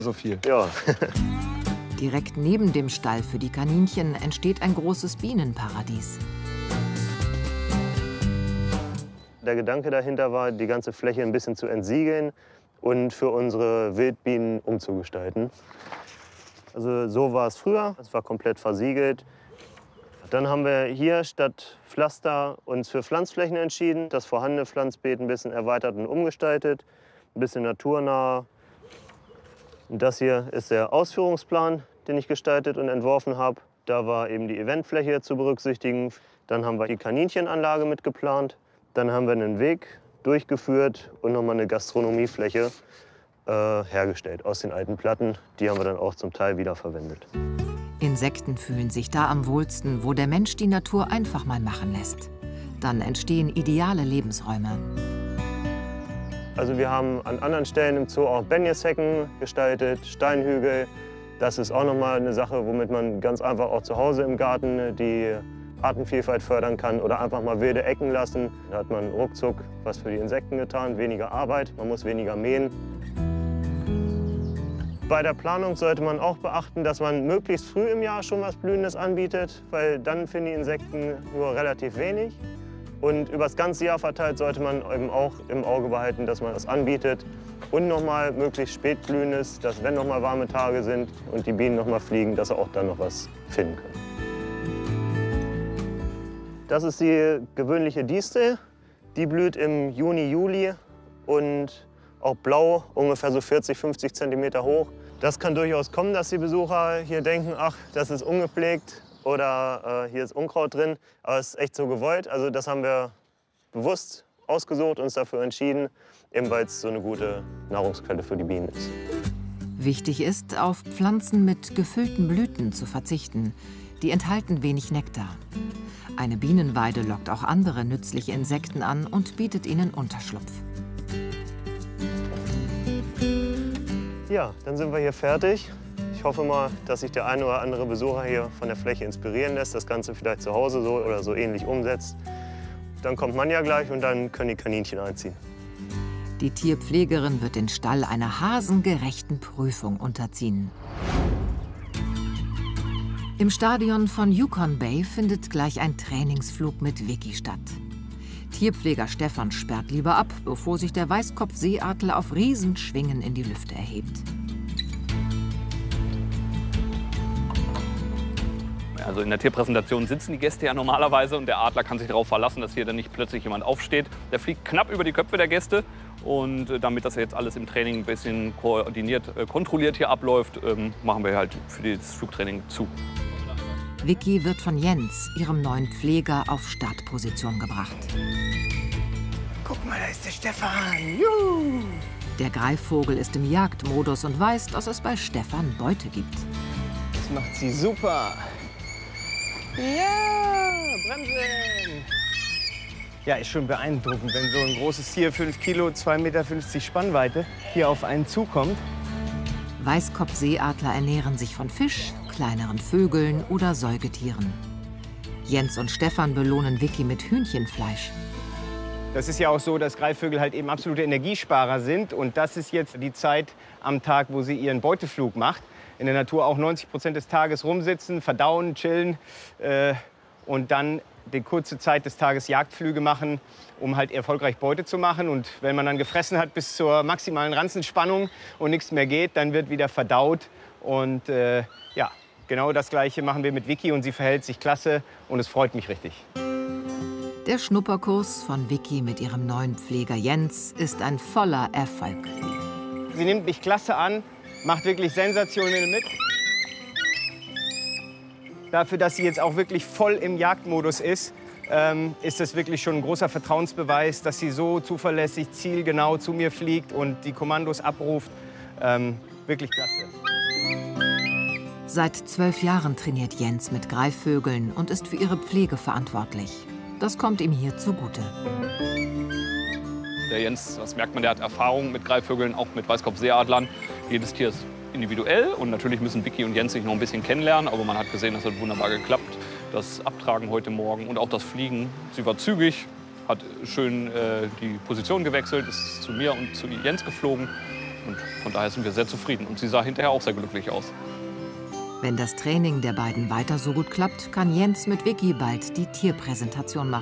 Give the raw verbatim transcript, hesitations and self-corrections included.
So viel. Ja. Direkt neben dem Stall für die Kaninchen entsteht ein großes Bienenparadies. Der Gedanke dahinter war, die ganze Fläche ein bisschen zu entsiegeln und für unsere Wildbienen umzugestalten. Also so war es früher, es war komplett versiegelt. Dann haben wir hier statt Pflaster uns für Pflanzflächen entschieden, das vorhandene Pflanzbeet ein bisschen erweitert und umgestaltet, ein bisschen naturnah. Und das hier ist der Ausführungsplan, den ich gestaltet und entworfen habe. Da war eben die Eventfläche zu berücksichtigen. Dann haben wir die Kaninchenanlage mitgeplant. Dann haben wir einen Weg durchgeführt und nochmal eine Gastronomiefläche äh, hergestellt aus den alten Platten. Die haben wir dann auch zum Teil wiederverwendet. Insekten fühlen sich da am wohlsten, wo der Mensch die Natur einfach mal machen lässt. Dann entstehen ideale Lebensräume. Also wir haben an anderen Stellen im Zoo auch Benjeshecken gestaltet, Steinhügel. Das ist auch nochmal eine Sache, womit man ganz einfach auch zu Hause im Garten die Artenvielfalt fördern kann oder einfach mal wilde Ecken lassen. Da hat man ruckzuck was für die Insekten getan, weniger Arbeit, man muss weniger mähen. Bei der Planung sollte man auch beachten, dass man möglichst früh im Jahr schon was Blühendes anbietet, weil dann finden die Insekten nur relativ wenig. Und über das ganze Jahr verteilt sollte man eben auch im Auge behalten, dass man das anbietet. Und nochmal möglichst spätblühendes, dass wenn noch mal warme Tage sind und die Bienen noch mal fliegen, dass sie auch dann noch was finden können. Das ist die gewöhnliche Distel. Die blüht im Juni, Juli und auch blau, ungefähr so vierzig, fünfzig Zentimeter hoch. Das kann durchaus kommen, dass die Besucher hier denken, ach, das ist ungepflegt oder äh, hier ist Unkraut drin. Aber es ist echt so gewollt. Also das haben wir bewusst ausgesucht und uns dafür entschieden, eben weil es so eine gute Nahrungsquelle für die Bienen ist. Wichtig ist, auf Pflanzen mit gefüllten Blüten zu verzichten. Die enthalten wenig Nektar. Eine Bienenweide lockt auch andere nützliche Insekten an und bietet ihnen Unterschlupf. Ja, dann sind wir hier fertig. Ich hoffe mal, dass sich der eine oder andere Besucher hier von der Fläche inspirieren lässt, das Ganze vielleicht zu Hause so oder so ähnlich umsetzt. Dann kommt man ja gleich und dann können die Kaninchen einziehen. Die Tierpflegerin wird den Stall einer hasengerechten Prüfung unterziehen. Im Stadion von Yukon Bay findet gleich ein Trainingsflug mit Vicky statt. Tierpfleger Stefan sperrt lieber ab, bevor sich der Weißkopfseeadler auf Riesenschwingen in die Lüfte erhebt. Also in der Tierpräsentation sitzen die Gäste ja normalerweise und der Adler kann sich darauf verlassen, dass hier dann nicht plötzlich jemand aufsteht. Der fliegt knapp über die Köpfe der Gäste und damit das jetzt alles im Training ein bisschen koordiniert, äh, kontrolliert hier abläuft, ähm, machen wir halt für das Flugtraining zu. Vicky wird von Jens, ihrem neuen Pfleger, auf Startposition gebracht. Guck mal, da ist der Stefan. Juhu. Der Greifvogel ist im Jagdmodus und weiß, dass es bei Stefan Beute gibt. Das macht sie super. Ja, bremsen. Ja, ist schon beeindruckend, wenn so ein großes Tier, fünf Kilo, zwei Meter fünfzig Spannweite, hier auf einen zukommt. Weißkopfseeadler ernähren sich von Fisch, kleineren Vögeln oder Säugetieren. Jens und Stefan belohnen Vicky mit Hühnchenfleisch. Das ist ja auch so, dass Greifvögel halt eben absolute Energiesparer sind. Und das ist jetzt die Zeit am Tag, wo sie ihren Beuteflug macht. In der Natur auch neunzig Prozent des Tages rumsitzen, verdauen, chillen äh, und dann die kurze Zeit des Tages Jagdflüge machen, um halt erfolgreich Beute zu machen. Und wenn man dann gefressen hat bis zur maximalen Ranzenspannung und nichts mehr geht, dann wird wieder verdaut. Und äh, ja, genau das Gleiche machen wir mit Vicky und sie verhält sich klasse und es freut mich richtig. Der Schnupperkurs von Vicky mit ihrem neuen Pfleger Jens ist ein voller Erfolg. Sie nimmt mich klasse an, macht wirklich sensationell mit. Dafür, dass sie jetzt auch wirklich voll im Jagdmodus ist, ähm, ist das wirklich schon ein großer Vertrauensbeweis, dass sie so zuverlässig, zielgenau zu mir fliegt und die Kommandos abruft. Ähm, wirklich klasse. Seit zwölf Jahren trainiert Jens mit Greifvögeln und ist für ihre Pflege verantwortlich. Das kommt ihm hier zugute. Der Jens, das merkt man, der hat Erfahrung mit Greifvögeln, auch mit Weißkopfseeadlern. Jedes Tier ist individuell und natürlich müssen Vicky und Jens sich noch ein bisschen kennenlernen, aber man hat gesehen, das hat wunderbar geklappt. Das Abtragen heute Morgen und auch das Fliegen, sie war zügig, hat schön äh, die Position gewechselt, ist zu mir und zu Jens geflogen und Von daher sind wir sehr zufrieden. Und sie sah hinterher auch sehr glücklich aus. Wenn das Training der beiden weiter so gut klappt, kann Jens mit Vicky bald die Tierpräsentation machen.